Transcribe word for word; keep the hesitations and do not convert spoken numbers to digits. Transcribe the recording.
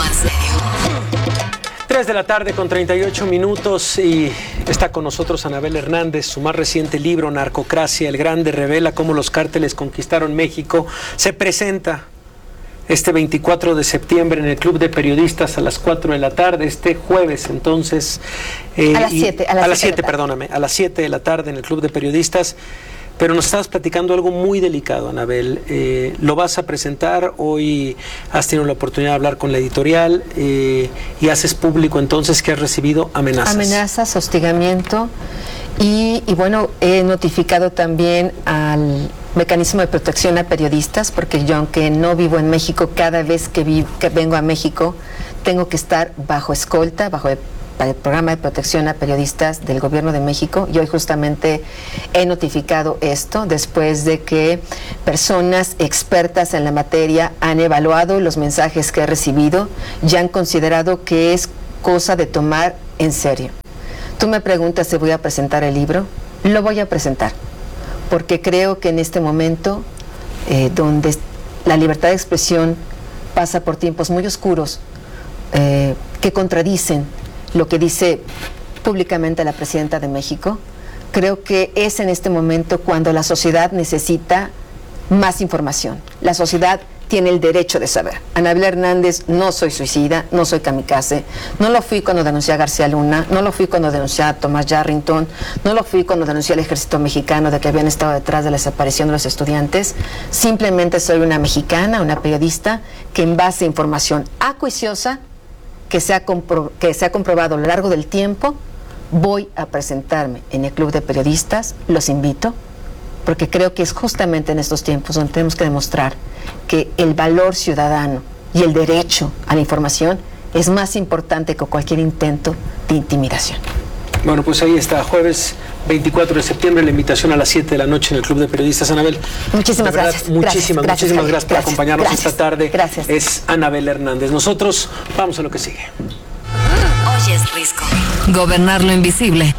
toman serio. tres de la tarde con treinta y ocho minutos y está con nosotros Anabel Hernández. Su más reciente libro, Narcocracia, el Grande, revela cómo los cárteles conquistaron México. Se presenta este veinticuatro de septiembre en el Club de Periodistas a las cuatro de la tarde, este jueves entonces. Eh, a las siete. A las siete, perdóname, a las siete de la tarde en el Club de Periodistas. Pero nos estabas platicando algo muy delicado, Anabel. Eh, lo vas a presentar, hoy has tenido la oportunidad de hablar con la editorial eh, y haces público entonces que has recibido amenazas. Amenazas, hostigamiento y, y bueno, he notificado también al mecanismo de protección a periodistas, porque yo, aunque no vivo en México, cada vez que, vi, que vengo a México tengo que estar bajo escolta, bajo el el programa de protección a periodistas del Gobierno de México, y hoy justamente he notificado esto después de que personas expertas en la materia han evaluado los mensajes que he recibido y han considerado que es cosa de tomar en serio. Tú me preguntas si voy a presentar el libro. Lo voy a presentar, porque creo que en este momento, eh, donde la libertad de expresión pasa por tiempos muy oscuros, eh, que contradicen lo que dice públicamente la presidenta de México, creo que es en este momento cuando la sociedad necesita más información. La sociedad tiene el derecho de saber. Anabel Hernández, no soy suicida, no soy kamikaze, no lo fui cuando denuncié a García Luna, no lo fui cuando denuncié a Tomás Yarrington, no lo fui cuando denuncié al ejército mexicano de que habían estado detrás de la desaparición de los estudiantes. Simplemente soy una mexicana, una periodista que en base a información acuiciosa que se, ha compro- que se ha comprobado a lo largo del tiempo, voy a presentarme en el Club de Periodistas. Los invito, porque creo que es justamente en estos tiempos donde tenemos que demostrar que el valor ciudadano y el derecho a la información es más importante que cualquier intento de intimidación. Bueno, pues ahí está, jueves veinticuatro de septiembre, la invitación a las siete de la noche en el Club de Periodistas. Anabel, muchísimas verdad, gracias. Muchísimas, gracias, muchísimas gracias, gracias por gracias, acompañarnos gracias, esta tarde. Gracias. Es Anabel Hernández. Nosotros vamos a lo que sigue. Oyes, Risco. Gobernar lo invisible